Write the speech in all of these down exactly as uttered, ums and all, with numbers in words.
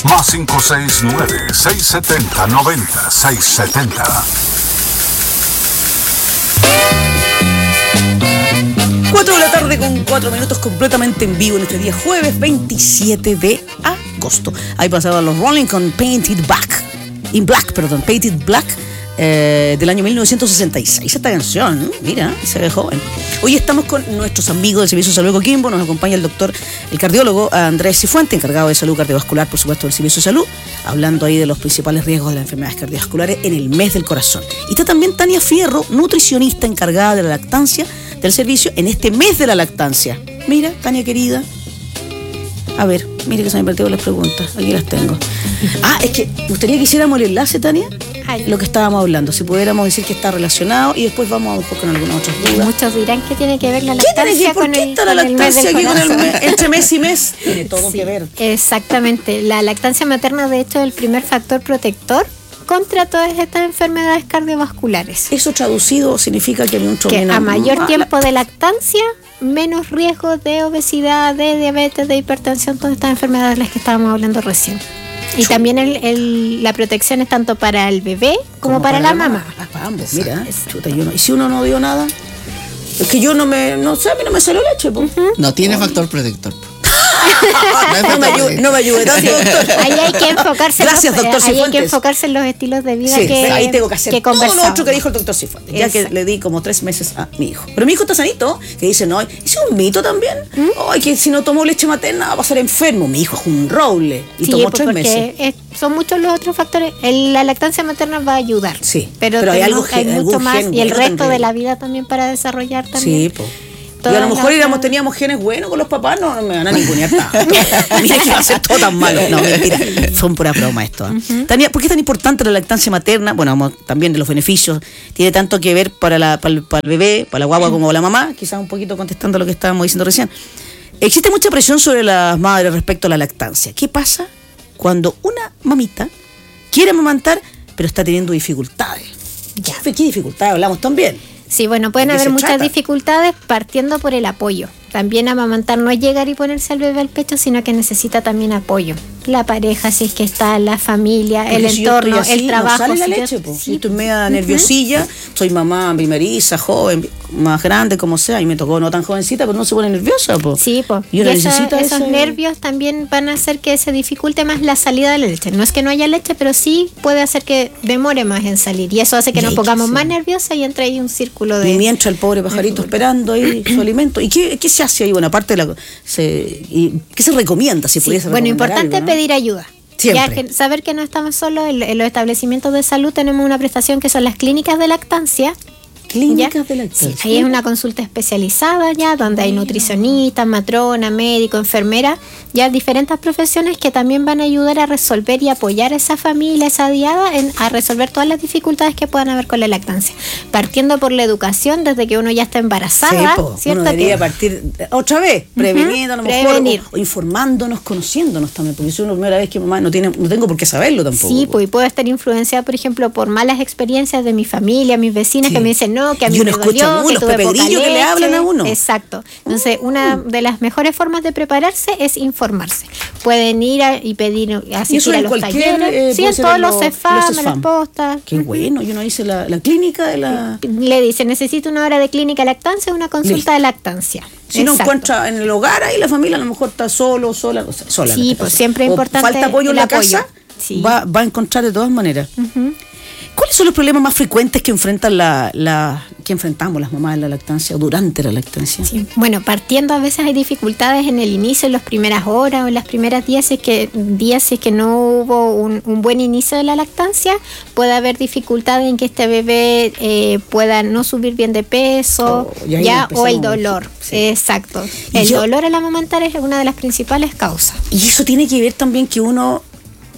Más cinco seis nueve, seis siete cero, nueve cero seis siete cero. cuatro de la tarde con cuatro minutos, completamente en vivo en este día jueves veintisiete de agosto. Ahí pasaban los Rolling con Painted Black, in Black, perdón, Painted Black, eh, del año mil novecientos sesenta y seis. Esta canción, mira, se ve joven. Hoy estamos con nuestros amigos del Servicio de Salud de Coquimbo. Nos acompaña el doctor, el cardiólogo Andrés Cifuentes, encargado de salud cardiovascular, por supuesto, del Servicio de Salud, hablando ahí de los principales riesgos de las enfermedades cardiovasculares en el mes del corazón. Y está también Tania Fierro, nutricionista encargada de la lactancia del servicio en este mes de la lactancia. Mira, Tania querida. A ver, mire que se me han perdido las preguntas. Aquí las tengo. Ah, es que me gustaría que hiciéramos el enlace, Tania, Ay. lo que estábamos hablando. Si pudiéramos decir que está relacionado y después vamos a buscar con algunas otras dudas. Muchos dirán que tiene que ver la lactancia con el, ¿por qué está la lactancia aquí con el mes, entre mes y mes? Tiene todo sí, que ver. Exactamente. La lactancia materna, de hecho, es el primer factor protector contra todas estas enfermedades cardiovasculares. Eso traducido significa que, que a mayor mala. tiempo de lactancia, menos riesgo de obesidad, de diabetes, de hipertensión, todas estas enfermedades de las que estábamos hablando recién. Y Chuta. también el, el, la protección es tanto para el bebé como, como para, para la mamá. mamá. Para ambos, mira, chuta, yo no, y si uno no dio nada, es que yo no me, no sé, a mí no me salió leche. Uh-huh. No tiene factor protector. no, me ayude, no me ayude tanto, doctor. Ahí hay que enfocarse. Gracias, los, doctor Ahí Cifuentes. hay que enfocarse en los estilos de vida sí, que ahí tengo que hacer que todo lo otro que dijo el doctor Cifuentes, ya que le di como tres meses a mi hijo. Pero mi hijo está sanito, que dice, no, ¿es un mito también? ¿Mm? Ay, que si no tomó leche materna va a pasar enfermo. Mi hijo es un roble y sí, tomó tres meses. Es, son muchos los otros factores. El, la lactancia materna va a ayudar. Sí, pero, pero hay algo hay gen, mucho más gen, y el resto también. de la vida también para desarrollar también. Sí, pues. Y a lo mejor íbamos, teníamos genes buenos con los papás, no, no me van a ningunear nada. Mira que va a ser todo tan malo. No, mentira, son pura broma esto. ¿eh? Uh-huh. Tania, ¿por qué es tan importante la lactancia materna? Bueno, vamos, también de los beneficios. Tiene tanto que ver para, la, para, el, para el bebé, para la guagua como la mamá. Quizás un poquito contestando lo que estábamos diciendo recién. Existe mucha presión sobre las madres respecto a la lactancia. ¿Qué pasa cuando una mamita quiere amamantar, pero está teniendo dificultades? Ya. ¿Qué dificultades hablamos también? Sí, bueno, pueden haber muchas trata? dificultades partiendo por el apoyo. También amamantar no es llegar y ponerse al bebé al pecho, sino que necesita también apoyo. La pareja, si es que está, la familia, porque el si entorno, así, el trabajo. No sale la leche, pues. Sí. Estoy media nerviosilla, uh-huh. soy mamá primeriza, joven, más grande, como sea, y me tocó no tan jovencita, pero no se pone nerviosa, pues. Sí, pues. Y, uno y esa, necesita esos ese... nervios también van a hacer que se dificulte más la salida de la leche. No es que no haya leche, pero sí puede hacer que demore más en salir. Y eso hace que nos pongamos más nerviosas y entre ahí un círculo de... Y mientras el pobre pajarito esperando ahí su alimento. ¿Y qué, qué se hace ahí? Bueno, aparte de la... Se, y, ¿qué se recomienda? Si sí, pudiese bueno, importante algo, ¿no? pedir ayuda. Ya que, saber que no estamos solos, en, en los establecimientos de salud tenemos una prestación que son las clínicas de lactancia. Clínicas ¿Ya? de lactancia. Sí, ahí es una consulta especializada ya, donde hay nutricionistas, matrona, médico, enfermera, ya diferentes profesiones que también van a ayudar a resolver y apoyar a esa familia, esa diada, en, a resolver todas las dificultades que puedan haber con la lactancia. Partiendo por la educación, desde que uno ya está embarazada, sí, po, ¿cierto? Uno debería partir otra vez, preveniendo, uh-huh, a lo mejor, prevenir. O, o informándonos, conociéndonos también, porque es una primera vez que mamá no tiene, no tengo por qué saberlo tampoco. Sí, pues, y puedo estar influenciada, por ejemplo, por malas experiencias de mi familia, mis vecinas, sí. que me dicen, no, que a mí y uno me dolió, escucha, uh, que los tuve poca leche. Que le hablan a uno. Exacto. Entonces, uh. una de las mejores formas de prepararse es informarse. Pueden ir a, y pedir, asistir a los talleres. Eh, sí, en todos los CEFAM, en las postas. Qué uh-huh. bueno, yo no hice la, la clínica de la... Le dice, necesito una hora de clínica de lactancia, una consulta Listo. de lactancia. Si Exacto. no encuentra en el hogar, ahí la familia a lo mejor está solo, sola, o sea, sola. Sí, pues siempre es importante falta apoyo en la apoyo. casa, sí. va, va a encontrar de todas maneras. Uh-huh. ¿Cuáles son los problemas más frecuentes que enfrentan la, la que enfrentamos las mamás en la lactancia o durante la lactancia? Sí. Bueno, partiendo a veces hay dificultades en el inicio, en las primeras horas o en las primeras días, si es que, días, si es que no hubo un, un buen inicio de la lactancia, puede haber dificultades en que este bebé eh, pueda no subir bien de peso, oh, ya o el dolor. Sí. Exacto. El yo, dolor al amamantar es una de las principales causas. Y eso tiene que ver también que uno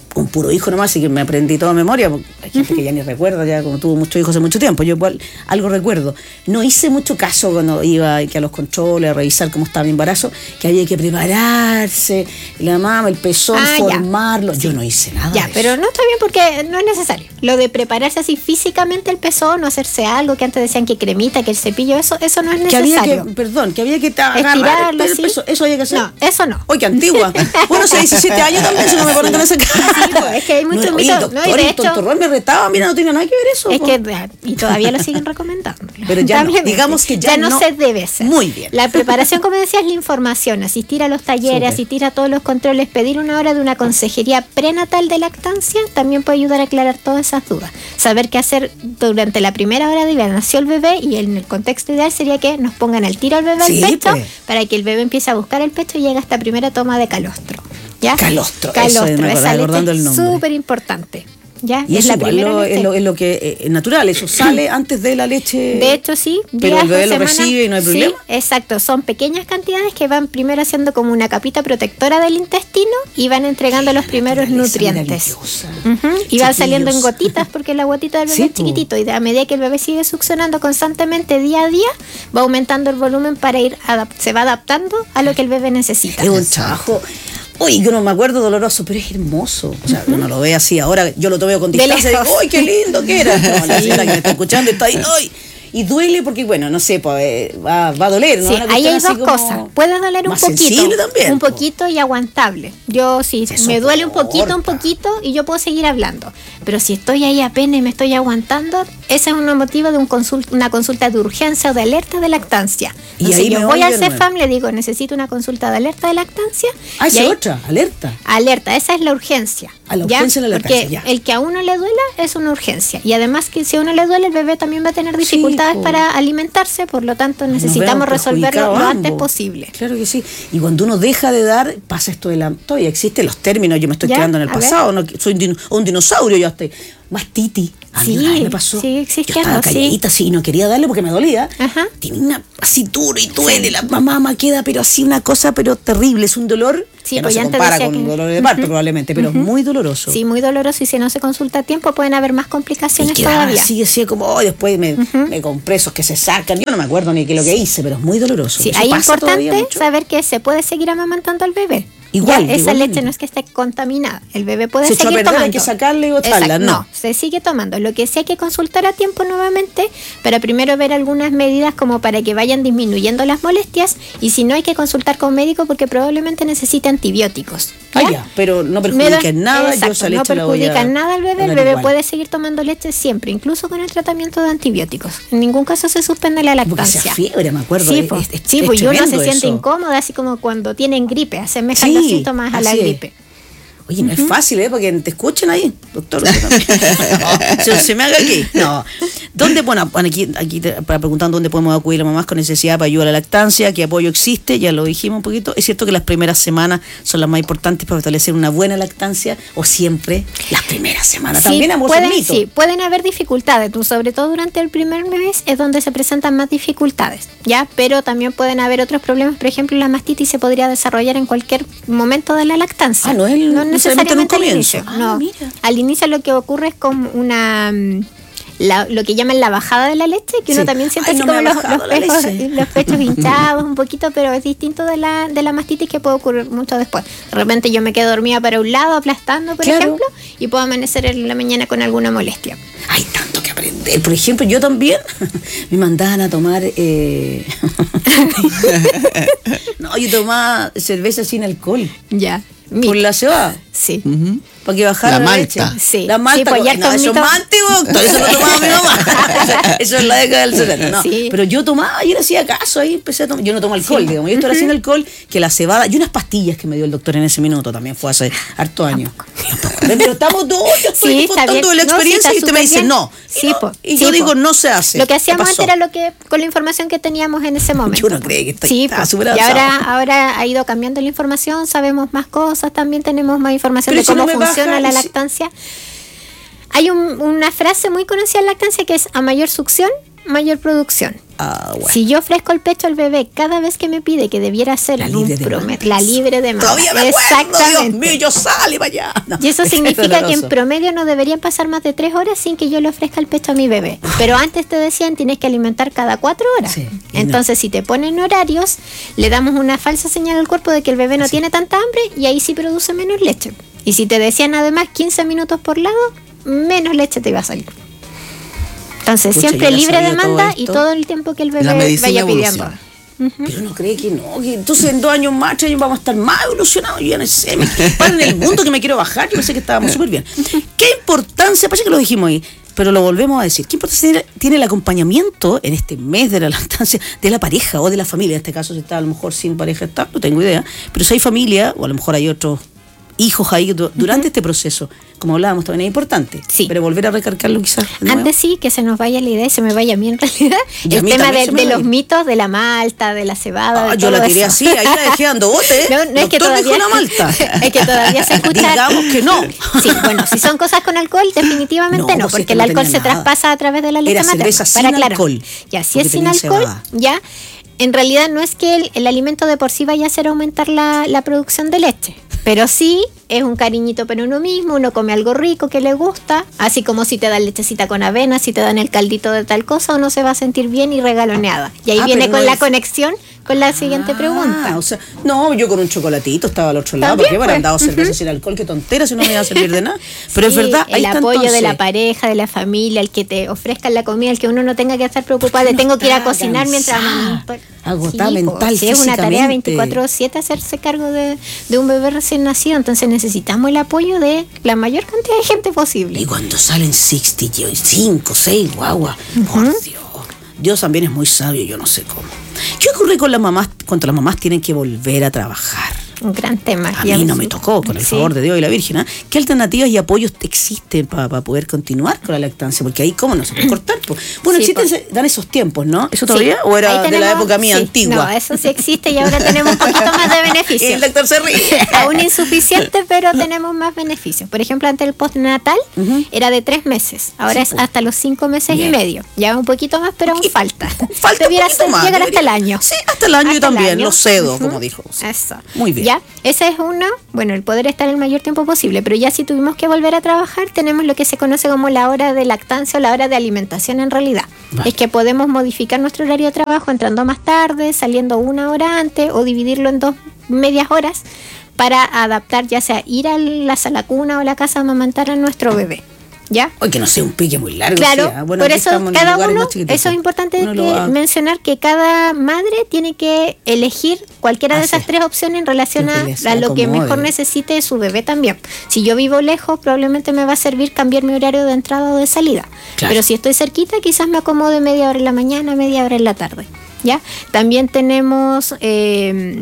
un puro hijo nomás, así que me aprendí toda memoria, porque hay gente que ya ni recuerda, ya como tuvo muchos hijos hace mucho tiempo, yo igual algo recuerdo. No hice mucho caso cuando iba que a los controles, a revisar cómo estaba mi embarazo, que había que prepararse, la mama, el pezón, Ah, formarlo, ya. yo no hice nada Ya, de pero eso. no está bien porque no es necesario. Lo de prepararse así físicamente el pezón, no hacerse algo que antes decían que cremita, que el cepillo, eso eso no es Que había necesario. que, perdón, que había que ta- agarrar Estirarlo el así. pezón, eso había que hacer. No, eso no. Oye, qué antigua. Bueno, hace diecisiete años también, si no me ponen con esa cara. Sí, pues, es que hay muchos no, oye, mitos, doctor, ¿no? Y de el hecho- tontorrón me retaba, mira, no tiene nada que ver eso. Es po. que, y todavía lo siguen recomendando. Pero ya no, Lamentablemente. digamos que ya no, no. se debe hacer. Muy bien. La preparación, como decía, es la información, asistir a los talleres, Súper. asistir a todos los controles, pedir una hora de una consejería prenatal de lactancia, también puede ayudar a aclarar todas esas dudas. Saber qué hacer durante la primera hora de vida, nació el bebé y en el contexto ideal sería que nos pongan al tiro al bebé Sí, al pecho pues. para que el bebé empiece a buscar el pecho y llegue a esta primera toma de calostro. ¿Ya? Calostro, eso calostro, me acordaba, esa acordando leche el es nombre. súper importante. ¿Ya? Y es eso la igual primera lo- leche. es, lo, es lo que eh, es natural, eso sale antes de la leche. De hecho, sí. Pero días el bebé o lo semanas. recibe y no hay problema. Sí, exacto. Son pequeñas cantidades que van primero haciendo como una capita protectora del intestino y van entregando los primeros naturaleza nutrientes. maravillosa. Ujú, Y van Chiquillos. saliendo en gotitas porque la gotita del bebé Sí, es chiquitito y a medida que el bebé sigue succionando constantemente día a día, va aumentando el volumen para ir, adap- se va adaptando a lo que el bebé necesita. Es un trabajo. Uy, yo no me acuerdo doloroso, pero es hermoso. O sea, uno lo ve así ahora, yo lo veo con De distancia y digo, lejos. ¡uy, qué lindo que era! No, la señora que me está escuchando está ahí, ¡ay! Y duele porque, bueno, no sé, pues, eh, va, va a doler, ¿no? Sí, Una ahí cuestión hay así dos como cosas. Puede doler un más poquito. sensible también, un po. poquito y aguantable. Yo sí, Se me duele un poquito, un soporta. poquito y yo puedo seguir hablando. Pero si estoy ahí apenas y me estoy aguantando, ese es un motivo de un consult- una consulta de urgencia o de alerta de lactancia. Y Entonces ahí yo me voy voy al de nuevo. CEFAM, le digo, necesito una consulta de alerta de lactancia. Ah, y esa ahí- es otra, alerta. Alerta, esa es la urgencia. Ah, la ¿ya? urgencia de la Porque lactancia, ya. el que a uno le duela es una urgencia. Y además que si a uno le duele, el bebé también va a tener dificultades po. para alimentarse, por lo tanto Nos necesitamos vemos resolverlo perjudicados lo antes ambos. posible. Claro que sí. Y cuando uno deja de dar, pasa esto de la. Todavía existen los términos, yo me estoy ¿Ya? quedando en el A ver. pasado, no, soy un, dino- un dinosaurio, ya estoy. Mastiti. A mí Sí, una vez me pasó. sigue Yo existiendo, estaba calladita así y no quería darle porque me dolía. Ajá. Tiene una así duro y duele, la mamá queda, pero así una cosa, pero terrible. Es un dolor Sí, que no pues se ya antes compara decía con un que- dolor de parto probablemente, pero es muy doloroso. Sí, muy doloroso y si no se consulta a tiempo pueden haber más Y complicaciones quedaba todavía. así, así como, oh, después me, me compré esos que se sacan. Yo no me acuerdo ni qué es lo que hice, pero es muy doloroso. Sí, ¿Eso ahí es pasa todavía importante mucho? saber que se puede seguir amamantando al bebé. Igual, Ya, esa igualmente. leche no es que esté contaminada. El bebé puede Se echó a seguir perder, hay tomando. que sacarle y botarla, Exacto, no. se sigue tomando. Lo que sí hay que consultar a tiempo nuevamente para primero ver algunas medidas como para que vayan disminuyendo las molestias y si no hay que consultar con médico porque probablemente necesite antibióticos. Ah, ya, pero no perjudica en nada, yo esa no leche la voy a perjudica en nada al bebé, el dar bebé igual. puede seguir tomando leche siempre, incluso con el tratamiento de antibióticos. En ningún caso se suspende la Porque lactancia. hacía fiebre, me acuerdo. Sí, es- pues, es- sí, es pues y uno se tremendo siente eso. incómoda, así como cuando tienen gripe, asemejan Sí, los síntomas a la así es. gripe. Oye, no es fácil, ¿eh? Porque te escuchen ahí, doctor. usted también. No, se, se me haga aquí. No. ¿Dónde, bueno, bueno, aquí, aquí te, para preguntar dónde podemos acudir a mamás con necesidad para ayuda a la lactancia, qué apoyo existe, ya lo dijimos un poquito. Es cierto que las primeras semanas son las más importantes para establecer una buena lactancia, o siempre las primeras semanas. Sí, También a pueden, mito. sí, pueden haber dificultades, tú, sobre todo durante el primer mes es donde se presentan más dificultades, ¿ya? Pero también pueden haber otros problemas, por ejemplo, la mastitis se podría desarrollar en cualquier momento de la lactancia. Ah, no es el- no necesariamente en un necesariamente al comienzo. inicio. Ah, no. mira. Al inicio lo que ocurre es como una... mm, la- lo que llaman la bajada de la leche, que uno Sí. también siente Ay, así no me como ha los, bajado los la pechos, leche. los pechos hinchados un poquito, pero es distinto de la, de la mastitis que puede ocurrir mucho después. De repente yo me quedo dormida para un lado, aplastando, por Claro. ejemplo, y puedo amanecer en la mañana con alguna molestia. Hay tanto que aprender. Por ejemplo, yo también me mandaban a tomar. Eh... no, yo tomaba cerveza sin alcohol. Ya. Por la cebada. Sí. Para que bajara La la, malta. leche. Sí. La malta. Sí, pues ya no, eso es tomito- más antiguo, doctor. Eso lo tomaba mi mamá. Eso es la década del setenta. No. Sí. Pero yo tomaba, yo le hacía caso ahí, empecé a tomar. Yo no tomo alcohol, Sí. digamos. Yo esto era sin alcohol, que la cebada. Y unas pastillas que me dio el doctor en ese minuto también fue hace harto años. Pero estamos todos yo estoy Sí, está contando bien. de la No, sí, experiencia está y usted me súper dice bien. no. Y, Sí, no, po. y Sí, yo digo, po. no se hace. Lo que ¿Qué hacíamos pasó? antes era lo que con la información que teníamos en ese momento. Yo no creo que está- sí, está po. súper Y avanzado. ahora, ahora ha ido cambiando la información, sabemos más cosas, también tenemos más información Pero de si cómo no me funciona baja, la y si- lactancia. Hay un- una frase muy conocida en lactancia que es: a mayor succión, mayor producción. Ah, bueno. Si yo ofrezco el pecho al bebé cada vez que me pide, que debiera ser La en libre un demanda. promedio, la libre demanda. Todavía me acuerdo, Exactamente. Dios mío, yo sale para allá. No, Y eso es significa que en doloroso. promedio no deberían pasar más de tres horas sin que yo le ofrezca el pecho a mi bebé. Pero antes te decían tienes que alimentar cada cuatro horas. Sí, y Entonces si te ponen horarios, le damos una falsa señal al cuerpo de que el bebé no Sí. tiene tanta hambre y ahí sí produce menos leche. Y si te decían además quince minutos por lado, menos leche te iba a salir. Entonces Pucha, siempre yo ya libre sabía demanda todo y esto. todo el tiempo que el La bebé medicina vaya pidiendo. evoluciona. Pero uno cree que no, que entonces en dos años más, tres años vamos a estar más evolucionados. Yo ya no sé, me paro en el mundo que me quiero bajar. Yo pensé que estábamos súper bien. ¿Qué importancia? Parece que lo dijimos ahí, pero lo volvemos a decir. ¿Qué importancia tiene, tiene el acompañamiento en este mes de la lactancia de la pareja o de la familia? En este caso, si está a lo mejor sin pareja, está, no tengo idea. Pero si hay familia, o a lo mejor hay otros hijos ahí du- durante este proceso, como hablábamos, también es importante. Sí. Pero volver a recargarlo quizás. de nuevo. Antes sí, que se nos vaya la idea y se me vaya a mí en realidad. Y a El mí tema también de, se me de va a los ir. mitos de la malta, de la cebada. Ah, de yo todo la tiré eso. así, ahí la dejé dando bote. ¿eh? No, no es que Doctor, dijo todavía una malta. es que todavía se escucha. Digamos que no. Sí, bueno, si son cosas con alcohol, definitivamente No, no, pues porque esto el no alcohol tenía se nada. traspasa a través de la leche Era materna. cerveza sin Para aclarar. alcohol, Ya, si porque es sin tenía alcohol, cebada. ya. En realidad no es que el, el alimento de por sí vaya a hacer aumentar la, la producción de leche, pero sí es un cariñito para uno mismo, uno come algo rico que le gusta, así como si te dan lechecita con avena, si te dan el caldito de tal cosa, uno se va a sentir bien y regaloneada. Y ahí Ah, viene pero con no la es- conexión con la siguiente Ah, pregunta. O sea, no, yo con un chocolatito estaba al otro lado, También, porque bueno, pues. han dado cerveza sin alcohol, qué tontera, si no me iba a servir de nada. Pero es Sí, verdad, ahí el está apoyo de entonces. la pareja, de la familia, el que te ofrezcan la comida, el que uno no tenga que estar preocupado de no tengo que ir a está cocinar mientras cansada, amamanto. agotada Sí, po, mental, sí, es una tarea físicamente. veinticuatro siete hacerse cargo de, de un bebé recién nacido, entonces necesitamos el apoyo de la mayor cantidad de gente posible. Y cuando salen sesenta, cinco, seis guagua, por Dios. Dios también es muy sabio, yo no sé cómo. ¿Qué ocurre con las mamás cuando las mamás tienen que volver a trabajar? Un gran tema. A Ya mí no ves. me tocó, con el Sí. favor de Dios y la Virgen. ¿Ah? ¿Qué alternativas y apoyos existen para poder continuar con la lactancia? Porque ahí, ¿cómo no se puede cortar? Po? Bueno, Sí, existen, po. ese- dan esos tiempos, ¿no? ¿Eso Sí. todavía? ¿O Ahí era de la tenemos- época mía sí. antigua? No, eso sí existe y ahora tenemos un poquito más de Y beneficios. el doctor se ríe. Aún insuficiente, pero tenemos más beneficios. Por ejemplo, antes el postnatal Ujú. era de tres meses, ahora Sí, es pues. hasta los cinco meses Bien. y medio. Ya un poquito más, pero aún falta. Falta Debiera un poquito ser- más, llegar debería- hasta el año. Sí, hasta el año yo Hasta el también, año. lo cedo, Ujú. como dijo. Sí. Eso. Muy bien. Ya, ese es uno, bueno, el poder estar el mayor tiempo posible, pero ya si tuvimos que volver a trabajar, tenemos lo que se conoce como la hora de lactancia o la hora de alimentación en realidad. Vale. Es que podemos modificar nuestro horario de trabajo entrando más tarde, saliendo una hora antes o dividirlo en dos medias horas para adaptar, ya sea ir a la sala cuna o la casa a amamantar a nuestro bebé. ¿Ya? Hoy que no sea un pique muy largo. Claro, sí, ah. Bueno, por aquí eso estamos en cada lugares uno, más chiquititos. eso es importante Uno lo que va- mencionar que cada madre tiene que elegir cualquiera de Ah, esas sí. tres opciones en relación Lo que a, les a lo que acomode. mejor necesite de su bebé también. Si yo vivo lejos, probablemente me va a servir cambiar mi horario de entrada o de salida. Claro. Pero si estoy cerquita, quizás me acomode media hora en la mañana, media hora en la tarde. ¿Ya? También tenemos eh,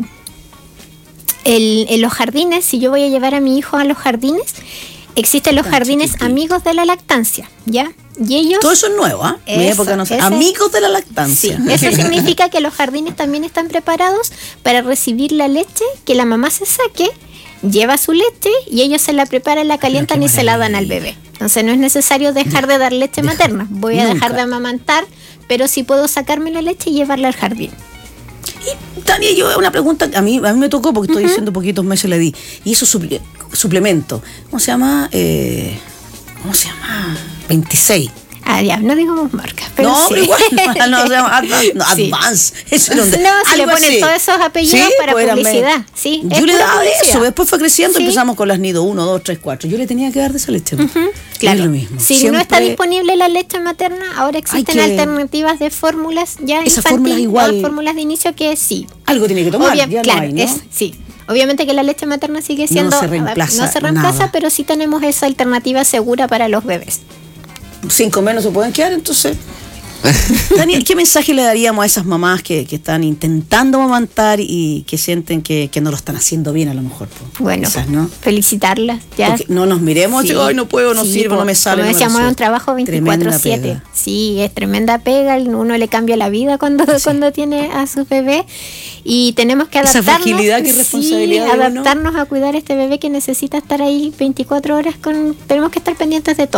el- en los jardines, si yo voy a llevar a mi hijo a los jardines, existen los Tan jardines chiquitito. amigos de la lactancia, ¿ya? Y ellos... Todo eso es nuevo, ¿ah? Mi Eso, época no sé. ese- Amigos de la Sí, lactancia. eso significa que los jardines también están preparados para recibir la leche que la mamá se saque, lleva su leche y ellos se la preparan, la calientan qué y se la dan al maravilla. bebé. Entonces no es necesario dejar de dar leche Deja- materna. Voy a nunca. dejar de amamantar, pero sí puedo sacarme la leche y llevarla al jardín. Y Tania, yo una pregunta, a mí, a mí me tocó porque estoy diciendo poquitos meses le di. Y esos suple- suplementos, ¿cómo se llama? Eh, ¿Cómo se llama? veintiséis. Ah, ya, no digamos marcas, pero no, sí. pero igual, no, se llama Advance. No, Sí. Advance. Eso era un de- No, si le algo ponen así. todos esos apellidos para pues, eran publicidad. me- Sí, es yo le pura daba de publicidad. eso, después fue creciendo, Sí. empezamos con las nido uno, dos, tres, cuatro. Yo le tenía que dar de esa leche. Claro. Es lo mismo. Si no Siempre- está disponible la leche materna, ahora existen que- alternativas de fórmulas ya Esas infantil, fórmulas igual- o fórmulas de inicio que sí. Algo tiene que tomar, Obvia- ya claro, no hay, ¿no? es, sí. Obviamente que la leche materna sigue No siendo se reemplaza no se reemplaza, nada. pero sí tenemos esa alternativa segura para los bebés. Cinco menos se pueden quedar, entonces. Daniel, ¿qué mensaje le daríamos a esas mamás que, que están intentando amamantar y que sienten que, que no lo están haciendo bien a lo mejor? po? Bueno, Quizás, ¿no? felicitarlas. Ya. Porque no nos miremos, Sí, digo, ay, no puedo, no sí, sirve, po, no me sale. Como no me decíamos, es un resulta. trabajo veinticuatro Tremenda siete. pega. Sí, es tremenda pega. Uno le cambia la vida cuando, cuando tiene a su bebé. Y tenemos que Esa adaptarnos. fragilidad que es responsabilidad sí, de uno. adaptarnos a cuidar a este bebé que necesita estar ahí veinticuatro horas. con Tenemos que estar pendientes de todo.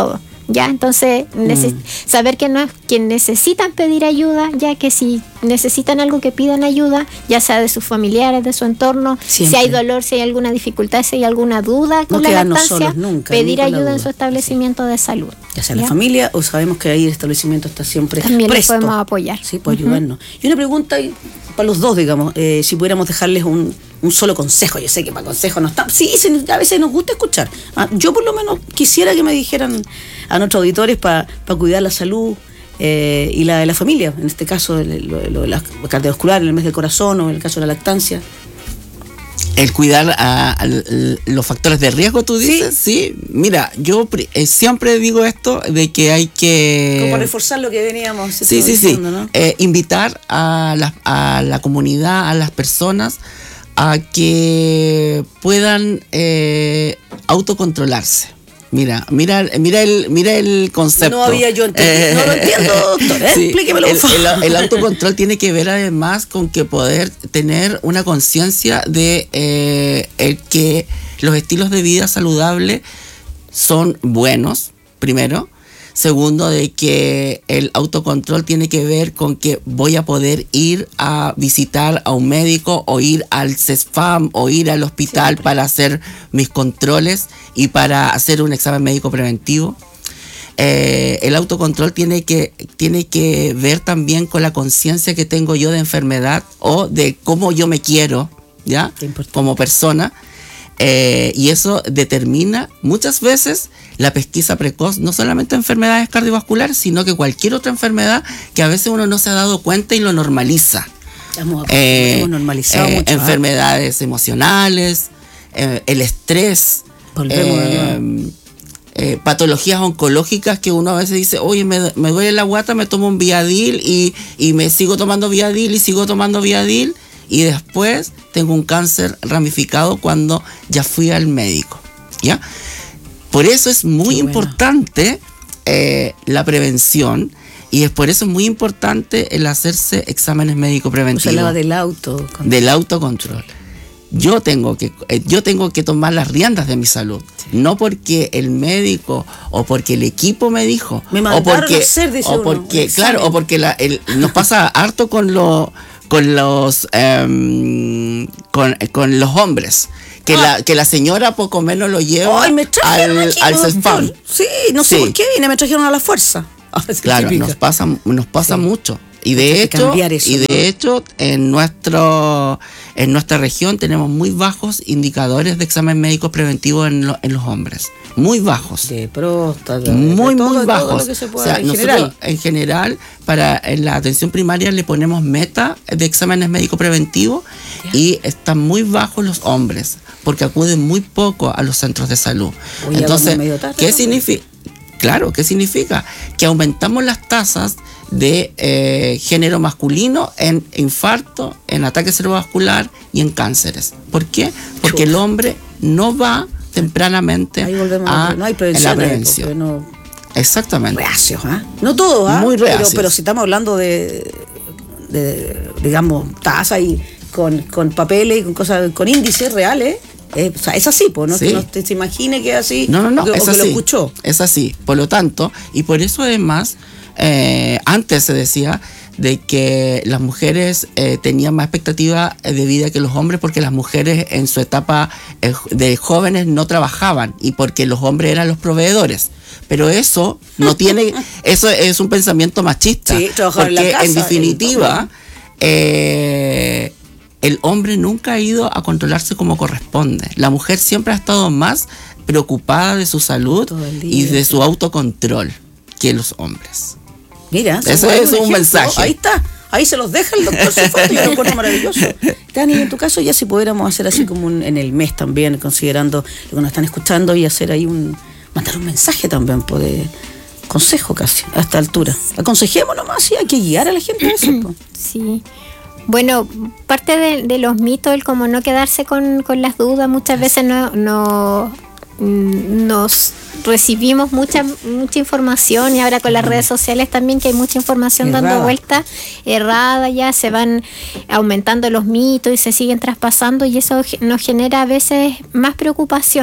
Ya, entonces neces- Mm. saber que no es que necesitan pedir ayuda, ya que si necesitan algo que pidan ayuda, ya sea de sus familiares, de su entorno, Siempre. si hay dolor, si hay alguna dificultad, si hay alguna duda con No la quedarnos lactancia, solos nunca, ni pedir con la ayuda en duda. su establecimiento de salud. Ya sea la familia o sabemos que ahí el establecimiento está siempre También les presto. podemos apoyar. Sí, para ayudarnos. Y una pregunta y- para los dos, digamos, eh, si pudiéramos dejarles un, un solo consejo. Yo sé que para consejos no está. Sí, se- a veces nos gusta escuchar. Ah, yo por lo menos quisiera que me dijeran a nuestros auditores para cuidar la salud eh, y la de la familia. En este caso, el- lo, lo de la cardiovascular, en el mes del corazón o en el caso de la lactancia. El cuidar a, a l- los factores de riesgo, tú dices, sí. Mira, yo pri- eh, siempre digo esto de que hay que... Como para reforzar lo que veníamos Sí, sí, sí. diciendo, ¿no? Eh, invitar a la, a la comunidad, a las personas, a que puedan eh, autocontrolarse. Mira, mira, mira el, mira el concepto. No había yo entendido. No lo entiendo, doctor. ¿eh? Sí, Explíquemelo, el, por favor. el- el autocontrol tiene que ver además con que poder tener una conciencia de eh, el que los estilos de vida saludable son buenos, primero. Segundo, de que el autocontrol tiene que ver con que voy a poder ir a visitar a un médico o ir al CESFAM o ir al hospital para hacer mis controles y para hacer un examen médico preventivo. Eh, el autocontrol tiene que, tiene que ver también con la conciencia que tengo yo de enfermedad o de cómo yo me quiero, ¿ya? Qué importante. Como persona. Eh, y eso determina muchas veces la pesquisa precoz, no solamente enfermedades cardiovasculares, sino que cualquier otra enfermedad que a veces uno no se ha dado cuenta y lo normaliza. Hemos, Eh, hemos normalizado eh, mucho. ¿ah? enfermedades emocionales, eh, el estrés, Volvemos de eh, eh, patologías oncológicas que uno a veces dice, oye, me, me duele la guata, me tomo un Viadil y, y me sigo tomando Viadil y sigo tomando Viadil y después tengo un cáncer ramificado cuando ya fui al médico, ¿ya? Por eso es muy Qué bueno. importante eh, la prevención. Y es por eso es muy importante el hacerse exámenes médico Se preventivos. hablaba del auto. con- Del autocontrol. Yo tengo que eh, yo tengo que tomar las riendas de mi salud, no porque el médico o porque el equipo me dijo, Me o mandaron porque a hacer, dice o uno, porque un claro, examen. o porque la, el- nos pasa harto con los con los em, con, con los hombres. Que, Ah. la, que la señora poco menos lo lleva Ay, me trajeron al, aquí, al doctor. CESFAM. Sí, no sé Sí. por qué vine, me trajeron a la fuerza. Ah, es Claro, típica. nos pasa, nos pasa Sí. mucho. Y Hay de que hecho, cambiar eso, y de ¿no? hecho, en nuestro, en nuestra región tenemos muy bajos indicadores de examen médico preventivo en, lo- en los hombres. Muy bajos. De próstata. de Muy, todo, muy todo bajos. lo que se O pueda, sea, en nosotros general. en general, para en la atención primaria le ponemos meta de exámenes médico preventivos y están muy bajos los hombres, porque acuden muy poco a los centros de salud. Uy, ya Entonces, vamos medio tarde, ¿qué ¿no? significa? Claro, ¿qué significa? Que aumentamos las tasas de eh, género masculino en infarto, en ataque cerebrovascular y en cánceres. ¿Por qué? Porque Chuta. el hombre no va tempranamente Ahí volvemos a a no hay prevención. la ahí, prevención. porque no- Exactamente. reacios, ¿ah? No todos, ¿ah? Muy pero, reacios. pero si estamos hablando de, de digamos, taza y con, con papeles y con cosas, con índices reales, eh, o sea, es así, pues, no Sí. es que no te- se imagine que es así, No, no, no, o que, es o que así. lo escuchó. Es así. Por lo tanto, y por eso además, eh, antes se decía de que las mujeres eh, tenían más expectativa de vida que los hombres porque las mujeres en su etapa eh, de jóvenes no trabajaban y porque los hombres eran los proveedores. Pero eso no tiene, eso es un pensamiento machista. Sí, trabajar en porque la casa, en definitiva, y- eh, el hombre nunca ha ido a controlarse como corresponde. La mujer siempre ha estado más preocupada de su salud Todo el día, y de sí. su autocontrol que los hombres. Mira, Eso se es puede un ejemplo. mensaje. Ahí está. Ahí se los deja el doctor Cifuentes, yo lo encuentro maravilloso. Dani, en tu caso ya si pudiéramos hacer así como un- en el mes también, considerando lo que nos están escuchando y hacer ahí un, mandar un mensaje también, pues, de consejo casi, a esta altura. Aconsejemos nomás, sí, hay que guiar a la gente a eso, pues. Sí. Bueno, parte de, de los mitos, el como no quedarse con, con las dudas, muchas veces no, no mm, nos recibimos mucha mucha información y ahora con las redes sociales también que hay mucha información Errada. dando vueltas errada, ya se van aumentando los mitos y se siguen traspasando y eso ge- nos genera a veces más preocupación.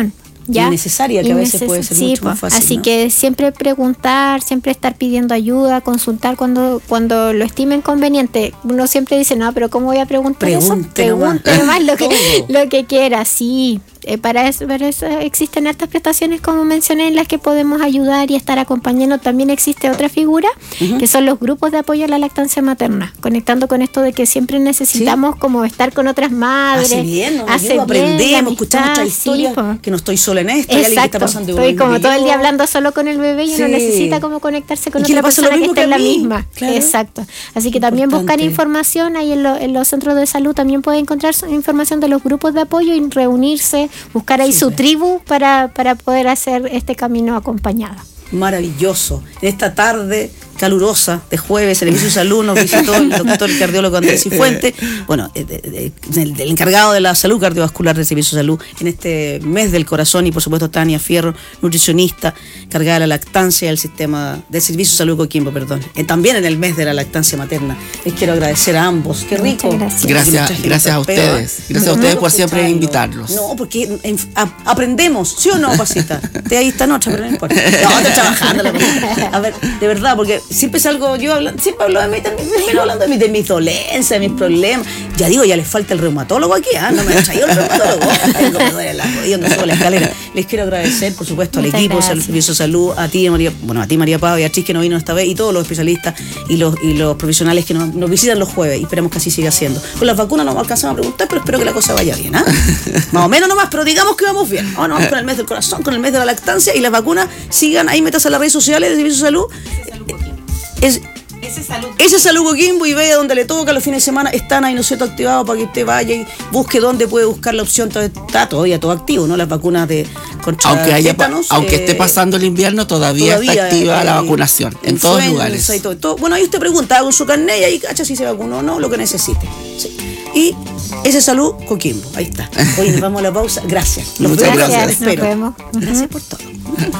¿ya? innecesaria, que a veces Inneces- puede ser sí, mucho más pues, fácil. Así ¿no? que siempre preguntar, siempre estar pidiendo ayuda, consultar cuando, cuando lo estimen conveniente. Uno siempre dice, no, pero ¿cómo voy a preguntar Pregunte eso? nomás. Pregunte nomás lo que, Todo. lo que quiera, sí. Eh, para, eso, para eso existen hartas prestaciones, como mencioné, en las que podemos ayudar y estar acompañando. También existe otra figura, que son los grupos de apoyo a la lactancia materna, conectando con esto de que siempre necesitamos como estar con otras madres. Hace bien, nos hace ayuda, bien, la aprendemos, escuchamos amistad, nuestras historias, sí, po. que no estoy sola en esto, hay alguien que está Exacto, pasando estoy igual como que todo el yo. día hablando solo con el bebé y uno Sí. necesita como conectarse con Y que otra le pasa lo persona que mismo esté que en a la mí. misma. Claro. Exacto. Así que también buscar Importante. información ahí en, lo- en los centros de salud, también puede encontrar su- información de los grupos de apoyo y reunirse, buscar ahí su Súper. tribu para, para poder hacer este camino acompañada. Maravilloso. En esta tarde calurosa de jueves, el Servicio de Salud nos visitó el doctor el cardiólogo Andrés Cifuentes, bueno, eh, de- de- el, el encargado de la salud cardiovascular del Servicio de Salud en este mes del corazón, y por supuesto Tania Fierro, nutricionista, encargada de la lactancia del sistema del Servicio de Salud Coquimbo, perdón. Eh, también en el mes de la lactancia materna. Les quiero agradecer a ambos. Qué rico. Muchas gracias. Gracias, gracias a ustedes. Gracias a ustedes por siempre invitarlos. No, porque en- a- aprendemos, ¿sí o no, Pasita? De ahí esta noche, pero no importa. No, estoy trabajando. La cosa. A ver, de verdad, porque siempre salgo yo hablando, siempre hablo de mí, también termino hablando de, mí, de mis dolencias, de mis problemas. Ya digo, ya les falta el reumatólogo aquí, ¿ah? No me han traído el reumatólogo. Tengo que duele la rodilla, no subo la escalera. Les quiero agradecer, por supuesto, al Muchas equipo del gracias. Servicio de Salud, a ti, María, bueno, a ti, María Paz, Beatriz, que no vino esta vez, y todos los especialistas y los, y los profesionales que nos, nos visitan los jueves, y esperamos que así siga siendo. Con las vacunas no me alcanzamos a preguntar, pero espero que la cosa vaya bien, ¿ah? Más o menos nomás, pero digamos que vamos bien. Ahora vamos con el mes del corazón, con el mes de la lactancia, y las vacunas sigan ahí, metas a las redes sociales del Servicio de Salud. Es, Ese salud. ese Salud Coquimbo, y vea donde le toca los fines de semana, están ahí, ¿no es cierto?, activados para que usted vaya y busque dónde puede buscar la opción. Todo- Está todavía todo activo, ¿no? Las vacunas de contra Aunque, haya, pa- tétanos, aunque eh, esté pasando el invierno, todavía, todavía, está activa eh, la vacunación en todos influenza lugares. y todo, todo. Bueno, ahí usted pregunta con su carnet y ahí cacha si se vacunó o no, lo que necesite. Sí. Y ese Salud Coquimbo, ahí está. Oye, nos vamos a la pausa. Gracias. Los Muchas veo, gracias. los espero. Nos vemos. Gracias por todo.